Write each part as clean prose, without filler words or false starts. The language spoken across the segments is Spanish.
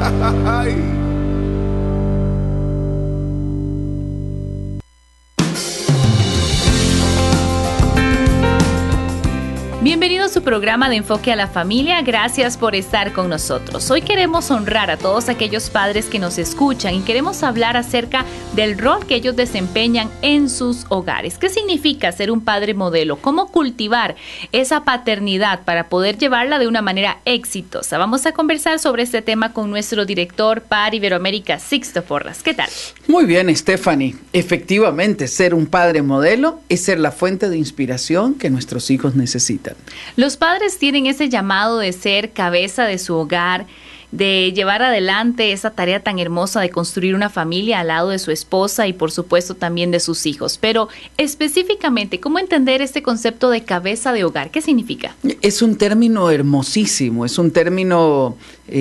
Bienvenido a su programa de Enfoque a la Familia. Gracias por estar con nosotros. Hoy queremos honrar a todos aquellos padres que nos escuchan y queremos hablar acerca del rol que ellos desempeñan en sus hogares. ¿Qué significa ser un padre modelo? ¿Cómo cultivar esa paternidad para poder llevarla de una manera exitosa? Vamos a conversar sobre este tema con nuestro director para Iberoamérica, Sixto Porras. ¿Qué tal? Muy bien, Stephanie. Efectivamente, ser un padre modelo es ser la fuente de inspiración que nuestros hijos necesitan. Los padres tienen ese llamado de ser cabeza de su hogar, de llevar adelante esa tarea tan hermosa de construir una familia al lado de su esposa y por supuesto también de sus hijos. Pero específicamente, ¿cómo entender este concepto de cabeza de hogar? ¿Qué significa? Es un término hermosísimo, es un término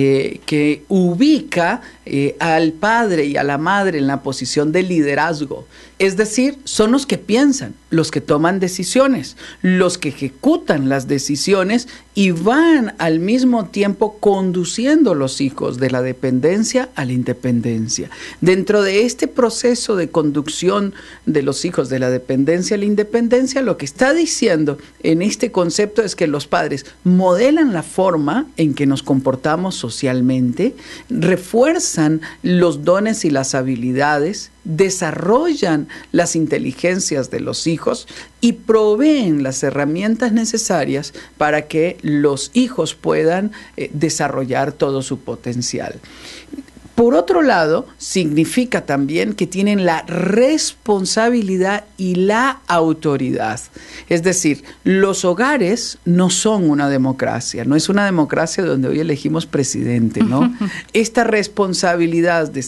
que ubica al padre y a la madre en la posición de liderazgo. Es decir, son los que piensan, los que toman decisiones, los que ejecutan las decisiones y van al mismo tiempo conduciendo los hijos de la dependencia a la independencia. Dentro de este proceso de conducción de los hijos de la dependencia a la independencia, lo que está diciendo en este concepto es que los padres modelan la forma en que nos comportamos socialmente, refuerzan los dones y las habilidades, desarrollan las inteligencias de los hijos y proveen las herramientas necesarias para que los hijos puedan desarrollar todo su potencial. Por otro lado, significa también que tienen la responsabilidad y la autoridad. Es decir, los hogares no son una democracia, no es una democracia donde hoy elegimos presidente, ¿no? Esta responsabilidad de